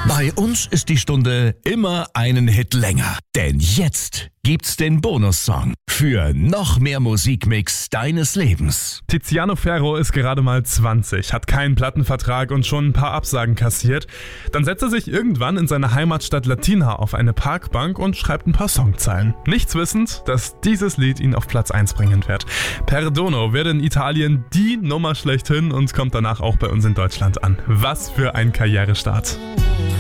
Bei uns ist die Stunde immer einen Hit länger. Denn jetzt gibt's den Bonussong für noch mehr Musikmix deines Lebens. Tiziano Ferro ist gerade mal 20, hat keinen Plattenvertrag und schon ein paar Absagen kassiert. Dann setzt er sich irgendwann in seiner Heimatstadt Latina auf eine Parkbank und schreibt ein paar Songzeilen. Nichts wissend, dass dieses Lied ihn auf Platz 1 bringen wird. Perdono wird in Italien die Nummer schlechthin und kommt danach auch bei uns in Deutschland an. Was für ein Karrierestart.